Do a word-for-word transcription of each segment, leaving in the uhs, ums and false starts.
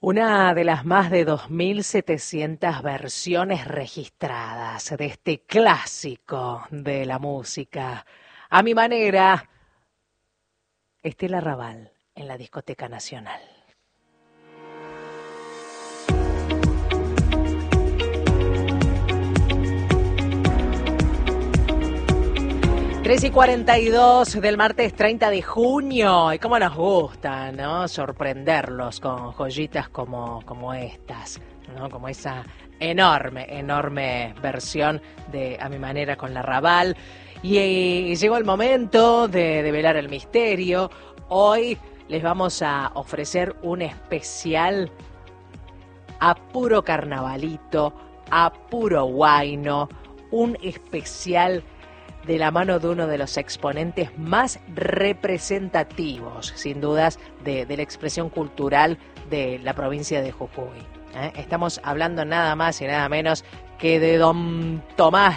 Una de las más de dos mil setecientas versiones registradas de este clásico de la música. A mi manera, Estela Raval en la Discoteca Nacional. tres y cuarenta y dos del martes treinta de junio. Y cómo nos gusta, ¿no? Sorprenderlos con joyitas como, como estas, ¿no? Como esa enorme, enorme versión de A mi manera con la Raval. Y, y llegó el momento de develar el misterio. Hoy les vamos a ofrecer un especial a puro carnavalito, a puro guayno, un especial de la mano de uno de los exponentes más representativos, sin dudas, de, de la expresión cultural de la provincia de Jujuy. ¿Eh? Estamos hablando nada más y nada menos que de don Tomás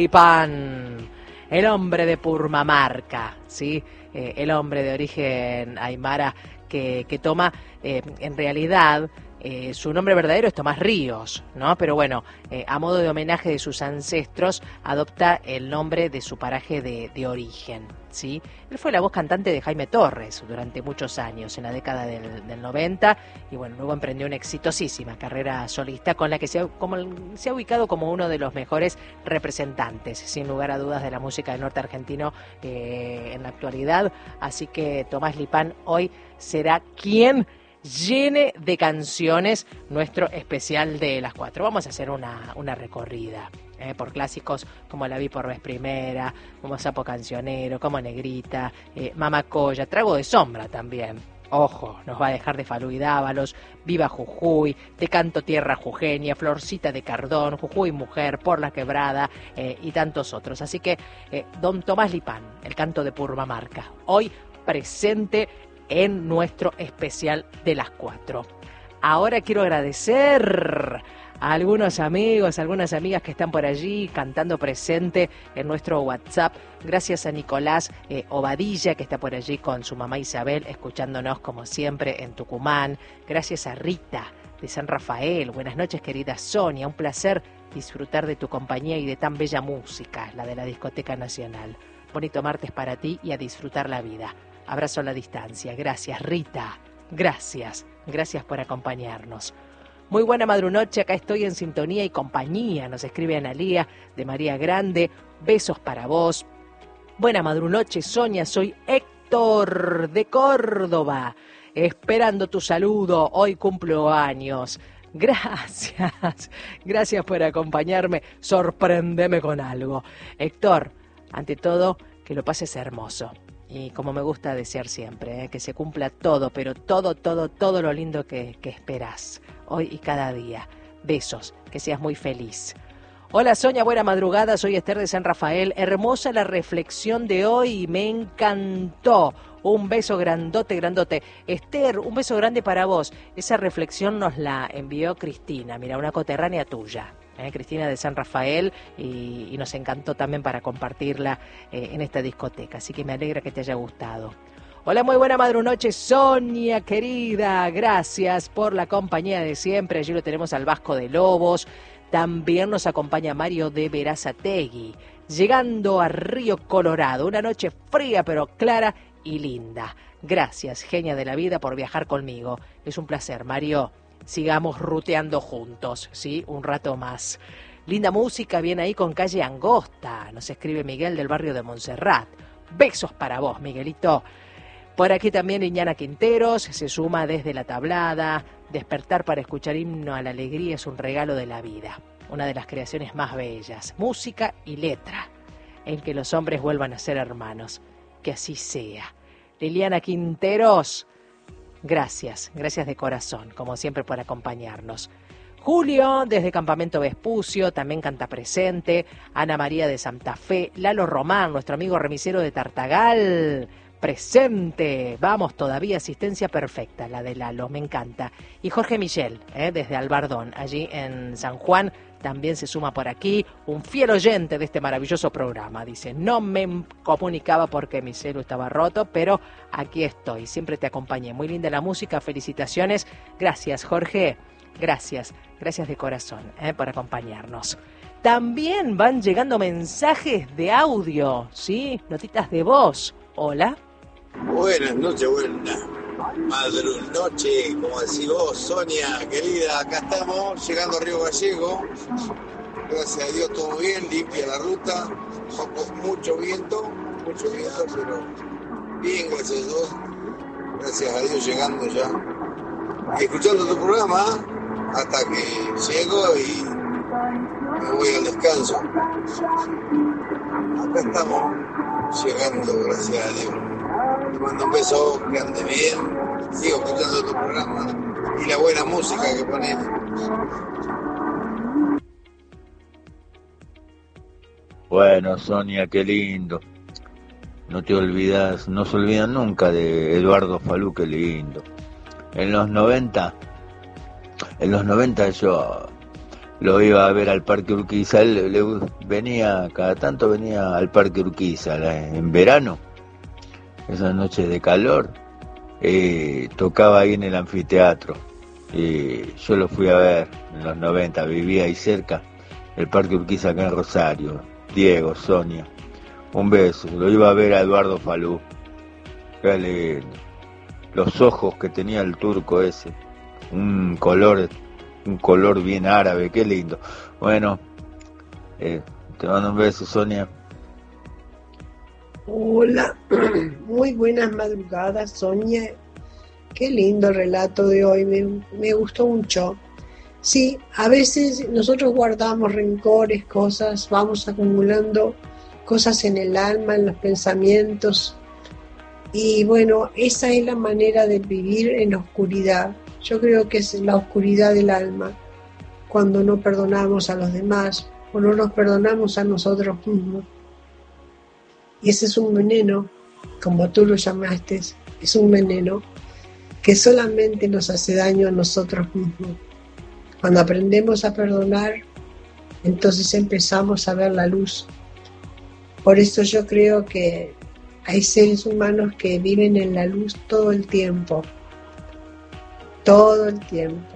Lipán, el hombre de Purmamarca, ¿sí? Eh, el hombre de origen aymara que, que toma, eh, en realidad, Eh, su nombre verdadero es Tomás Ríos, ¿no? Pero bueno, eh, a modo de homenaje de sus ancestros, adopta el nombre de su paraje de, de origen, ¿sí? Él fue la voz cantante de Jaime Torres durante muchos años, en la década del, del noventa, y bueno, luego emprendió una exitosísima carrera solista con la que se ha, como, se ha ubicado como uno de los mejores representantes, sin lugar a dudas, de la música del norte argentino eh, en la actualidad. Así que Tomás Lipán hoy será quien llene de canciones nuestro especial de las cuatro. Vamos a hacer una, una recorrida eh, por clásicos como La vi por vez primera, como Sapo Cancionero, como Negrita, eh, Mamacoya, Trago de Sombra también. Ojo, nos va a dejar de Falú y Dávalos, Viva Jujuy, Te canto tierra jujeña, Florcita de Cardón, Jujuy Mujer, Por la Quebrada eh, y tantos otros. Así que eh, don Tomás Lipán, el canto de Purmamarca, hoy presente en nuestro especial de las cuatro. Ahora quiero agradecer a algunos amigos, a algunas amigas que están por allí cantando presente en nuestro WhatsApp. Gracias a Nicolás eh, Obadilla, que está por allí con su mamá Isabel, escuchándonos como siempre en Tucumán. Gracias a Rita de San Rafael. Buenas noches, querida Sonia. Un placer disfrutar de tu compañía y de tan bella música, la de la Discoteca Nacional. Bonito martes para ti y a disfrutar la vida. Abrazo a la distancia. Gracias, Rita. Gracias. Gracias por acompañarnos. Muy buena madrunoche. Acá estoy en sintonía y compañía. Nos escribe Analía de María Grande. Besos para vos. Buena madrunoche, Sonia. Soy Héctor de Córdoba. Esperando tu saludo. Hoy cumplo años. Gracias. Gracias por acompañarme. Sorpréndeme con algo. Héctor, ante todo, que lo pases hermoso. Y como me gusta desear siempre, ¿eh? que se cumpla todo, pero todo, todo, todo lo lindo que, que esperás, hoy y cada día. Besos, que seas muy feliz. Hola Sonia, buena madrugada, soy Esther de San Rafael. Hermosa la reflexión de hoy, me encantó. Un beso grandote, grandote. Esther, un beso grande para vos. Esa reflexión nos la envió Cristina, mira, una coterránea tuya. Eh, Cristina de San Rafael, y, y nos encantó también para compartirla eh, en esta discoteca, así que me alegra que te haya gustado. Hola, muy buena madrunoche, Sonia, querida, gracias por la compañía de siempre. Allí lo tenemos al Vasco de Lobos, también nos acompaña Mario de Berazategui, llegando a Río Colorado, una noche fría pero clara y linda. Gracias, genia de la vida, por viajar conmigo, es un placer, Mario. Sigamos ruteando juntos, ¿sí? Un rato más. Linda música, viene ahí con Calle Angosta. Nos escribe Miguel del barrio de Montserrat. Besos para vos, Miguelito. Por aquí también Iñana Quinteros se suma desde La Tablada. Despertar para escuchar himno a la alegría es un regalo de la vida. Una de las creaciones más bellas. Música y letra. En que los hombres vuelvan a ser hermanos. Que así sea. Liliana Quinteros, gracias, gracias de corazón, como siempre, por acompañarnos. Julio, desde Campamento Vespucio, también canta presente. Ana María de Santa Fe. Lalo Román, nuestro amigo remisero de Tartagal. presente. Vamos todavía, asistencia perfecta, la de Lalo, me encanta. Y Jorge Michel, eh, desde Albardón, allí en San Juan, también se suma por aquí, un fiel oyente de este maravilloso programa. Dice, no me comunicaba porque mi celu estaba roto, pero aquí estoy, siempre te acompañé. Muy linda la música, felicitaciones. Gracias, Jorge, gracias, gracias de corazón eh, por acompañarnos. También van llegando mensajes de audio, ¿sí? Notitas de voz. Hola. Buenas noches, buenas madru noche, como decís vos, Sonia, querida, acá estamos, llegando a Río Gallego. Gracias a Dios todo bien, limpia la ruta, poco, mucho viento, mucho viento, pero bien, gracias a Dios. Gracias a Dios llegando ya. Escuchando tu programa hasta que llego y me voy al descanso. Acá estamos, llegando, gracias a Dios. Te mando un beso, que ande bien. Sigo escuchando tu programa y la buena música que pones. Bueno, Sonia, qué lindo. No te olvidas, no se olvidan nunca de Eduardo Falú, qué lindo. En los noventa, en los noventa yo lo iba a ver al Parque Urquiza. Él le venía, cada tanto venía al Parque Urquiza en verano. Esas noches de calor, eh, tocaba ahí en el anfiteatro. Eh, yo lo fui a ver en los noventa, vivía ahí cerca, el Parque Urquiza acá en Rosario. Diego, Sonia, un beso. Lo iba a ver a Eduardo Falú. Qué lindo. Los ojos que tenía el turco ese, un color, un color bien árabe, qué lindo. Bueno, eh, te mando un beso, Sonia. Hola, muy buenas madrugadas, Sonia. Qué lindo el relato de hoy, me, me gustó mucho. Sí, a veces nosotros guardamos rencores, cosas, vamos acumulando cosas en el alma, en los pensamientos. Y bueno, esa es la manera de vivir en la oscuridad. Yo creo que es la oscuridad del alma, cuando no perdonamos a los demás o no nos perdonamos a nosotros mismos. Y ese es un veneno, como tú lo llamaste, es un veneno que solamente nos hace daño a nosotros mismos. Cuando aprendemos a perdonar, entonces empezamos a ver la luz. Por eso yo creo que hay seres humanos que viven en la luz todo el tiempo, todo el tiempo.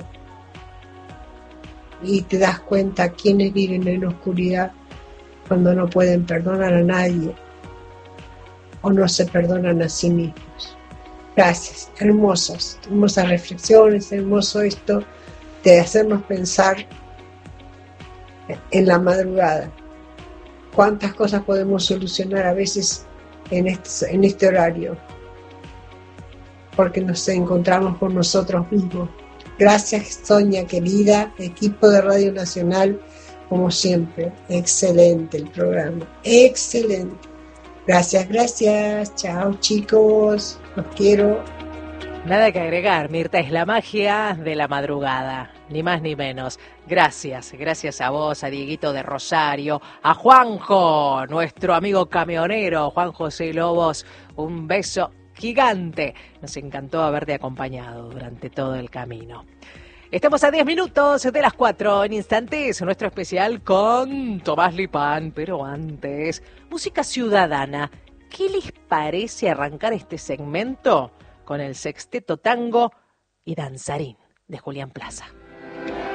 Y te das cuenta quiénes viven en la oscuridad cuando no pueden perdonar a nadie o no se perdonan a sí mismos. Gracias, hermosas, hermosas reflexiones, hermoso esto de hacernos pensar en la madrugada. Cuántas cosas podemos solucionar a veces en este, en este horario, porque nos encontramos con nosotros mismos. Gracias, Sonia, querida, equipo de Radio Nacional, como siempre, excelente el programa, excelente. Gracias, gracias. Chao, chicos. Los quiero. Nada que agregar, Mirta, es la magia de la madrugada, ni más ni menos. Gracias, gracias a vos, a Dieguito de Rosario, a Juanjo, nuestro amigo camionero, Juan José Lobos, un beso gigante. Nos encantó haberte acompañado durante todo el camino. Estamos a diez minutos de las cuatro, en instantes nuestro especial con Tomás Lipán, pero antes, música ciudadana. ¿Qué les parece arrancar este segmento con el sexteto tango y danzarín de Julián Plaza?